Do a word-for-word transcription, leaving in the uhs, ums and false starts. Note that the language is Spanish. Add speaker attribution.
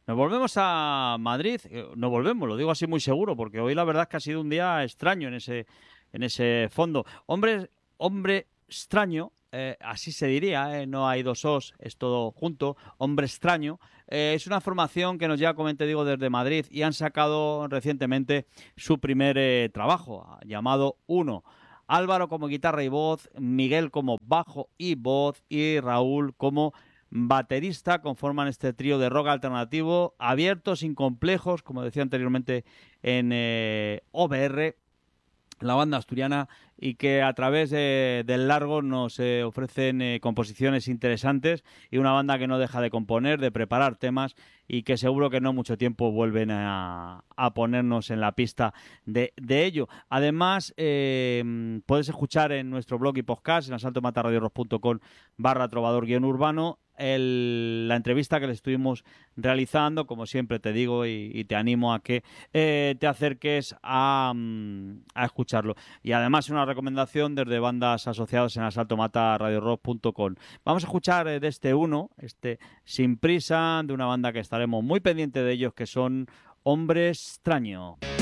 Speaker 1: Nos volvemos a Madrid, eh, nos volvemos, lo digo así muy seguro, porque hoy la verdad es que ha sido un día extraño en ese, en ese fondo. Hombre, hombre extraño, eh, así se diría, eh, no hay dos os, es todo junto. Hombre extraño, eh, es una formación que nos llega, como te digo, desde Madrid y han sacado recientemente su primer eh, trabajo, llamado Uno. Álvaro como guitarra y voz, Miguel como bajo y voz y Raúl como baterista. Conforman este trío de rock alternativo, abierto, sin complejos, como decía anteriormente en eh, O B R, la banda asturiana, y que a través de, del largo nos eh, ofrecen eh, composiciones interesantes y una banda que no deja de componer, de preparar temas y que seguro que no mucho tiempo vuelven a, a ponernos en la pista de, de ello. Además, eh, puedes escuchar en nuestro blog y podcast en asaltomatarradioros punto com barra trovador guión urbano el, la entrevista que le estuvimos realizando. Como siempre te digo y, y te animo a que eh, te acerques a, a escucharlo. Y además una recomendación desde bandas asociadas en asalto mata radio rock punto com. Vamos a escuchar eh, de este uno, este Sin Prisa, de una banda que estaremos muy pendientes de ellos, que son Hombre Extraño.